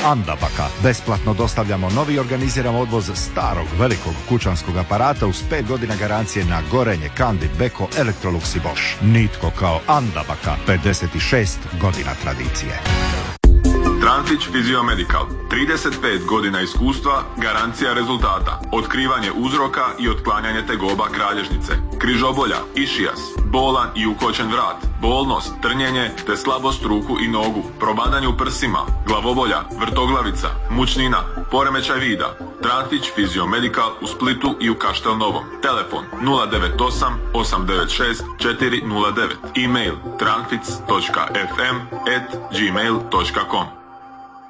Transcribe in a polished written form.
Andabaka. Besplatno dostavljamo novi i organiziramo odvoz starog velikog kućanskog aparata uz 5 godina garancije na gorenje, Kandi, Beko, Electrolux i Bosch. Nitko kao Andabaka. 56 godina tradicije. Transić Fiziomedical. 35 godina iskustva, garancija rezultata. Otkrivanje uzroka i otklanjanje tegoba kralježnice, križobolja, išijas, bolan i ukočen vrat, bolnost, trnjenje te slabost ruku i nogu, probadanju u prsima, glavobolja, vrtoglavica, mučnina, poremećaj vida. Transić Fiziomedical u Splitu i u Kaštel Novom. Telefon 098 896 409. E-mail transic.fm@gmail.com.